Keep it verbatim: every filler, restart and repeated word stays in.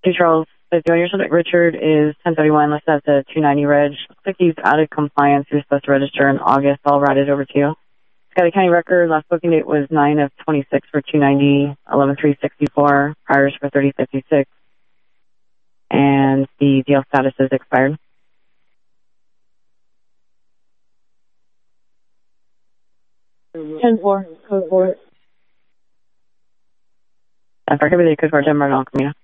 Hey, Charles. The your subject, Richard, is ten thirty-one. Listed as the two ninety reg. Looks like he's out of compliance. He was supposed to register in August. I'll write it over to you. Scotty County record. Last booking date was nine of twenty-six for two ninety, eleven three sixty-four. Priors for thirty fifty-six. And the deal status is expired. ten four, code for it. And for everybody, code for Denver, I'll come